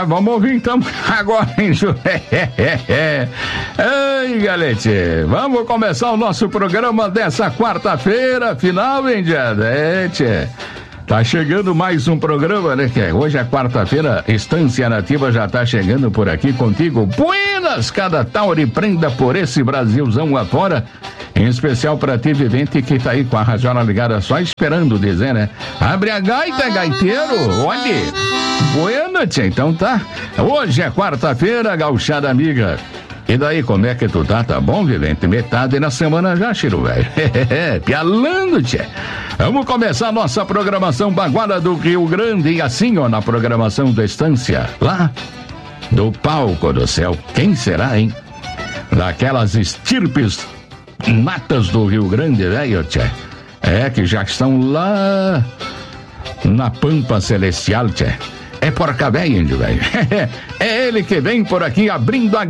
Vamos ouvir então agora, hein, Ju? Ei, galete, vamos começar o nosso programa dessa quarta-feira, final, hein, Diada? Tchê. Tá chegando mais um programa, né? Que hoje é quarta-feira, Estância Nativa já tá chegando por aqui contigo. Buenas, cada tauri prenda por esse Brasilzão afora. Em especial pra ti, vivente, que tá aí com a rajola ligada só esperando dizer, né? Abre a gaita, gaiteiro, olhe. Buena, tia, então tá. Hoje é quarta-feira, gauchada amiga. E daí, como é que tu tá? Tá bom, vivente? Metade na semana já, Chiro, velho. Pialando, tia. Vamos começar a nossa programação Baguala do Rio Grande. E assim, ó, na programação da Estância, lá do palco do céu. Quem será, hein? Daquelas estirpes natas do Rio Grande, velho, tia. Que já estão lá na Pampa Celestial, tia. É porca velha, índio, velho. É ele que vem por aqui abrindo a